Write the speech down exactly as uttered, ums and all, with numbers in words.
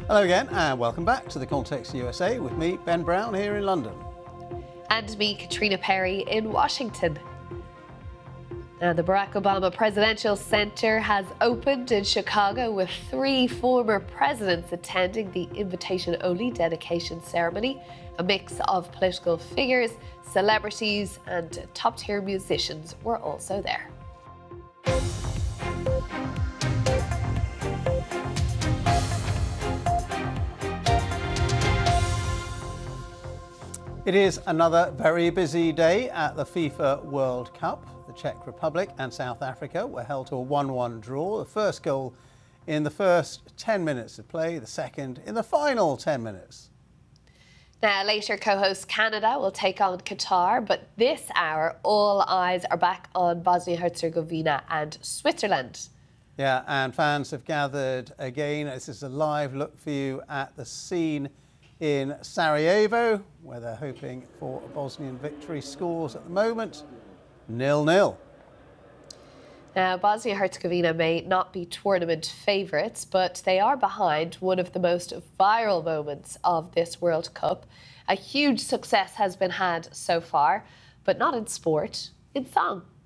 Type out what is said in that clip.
Hello again and welcome back to The Context U S A with me, Ben Brown, here in London. And me, Katrina Perry, in Washington. Now, the Barack Obama Presidential Center has opened in Chicago with three former presidents attending the invitation-only dedication ceremony. A mix of political figures, celebrities and top-tier musicians were also there. It is another very busy day at the FIFA World Cup. The Czech Republic and South Africa were held to a one one draw. The first goal in the first ten minutes of play, the second in the final ten minutes. Now, later co-host Canada will take on Qatar, but this hour all eyes are back on Bosnia-Herzegovina and Switzerland. Yeah, and fans have gathered again. This is a live look for you at the scene in Sarajevo, where they're hoping for a Bosnian victory. Scores at the moment, nil nil. Now, Bosnia-Herzegovina may not be tournament favourites, but they are behind one of the most viral moments of this World Cup. A huge success has been had so far, but not in sport, in song.